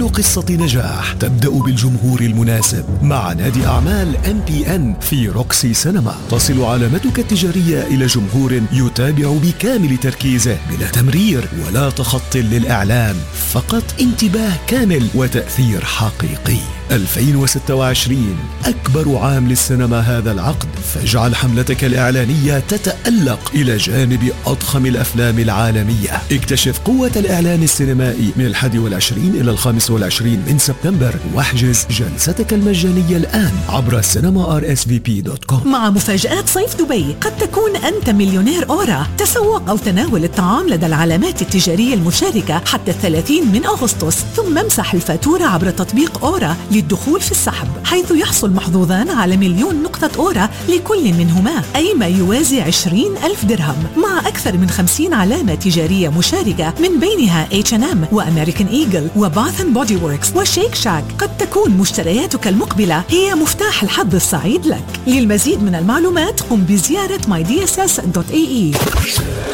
كل قصة نجاح تبدأ بالجمهور المناسب مع نادي أعمال MPN في روكسي سينما. تصل علامتك التجارية إلى جمهور يتابع بكامل تركيزه بلا تمرير ولا تخط للإعلان، فقط انتباه كامل وتأثير حقيقي. 2026 أكبر عام للسينما هذا العقد، فاجعل حملتك الإعلانية تتألق إلى جانب أضخم الأفلام العالمية. اكتشف قوة الإعلان السينمائي من 21 إلى 25 من سبتمبر، واحجز جلستك المجانية الآن عبر cinema.rsvp.com. مع مفاجآت صيف دبي قد تكون أنت مليونير أورا. تسوق أو تناول الطعام لدى العلامات التجارية المشاركة حتى 30 من أغسطس، ثم امسح الفاتورة عبر تطبيق أورا للدخول في السحب، حيث يحصل محظوظان على 1,000,000 نقطة أورا لكل منهما، أي ما يوازي 20,000 درهم، مع أكثر من 50 علامة تجارية مشاركة من بينها H&M وأمريكان إيجل وباث أند بودي ووركس وشيك شاك. قد تكون مشترياتك المقبلة هي مفتاح الحظ السعيد لك. للمزيد من المعلومات قم بزيارة mydss.ae.